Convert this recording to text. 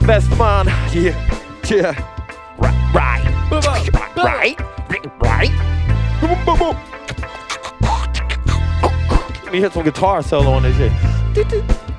Best man. Yeah. Right. Boom, boom, boom. Let me hit some guitar solo on this shit.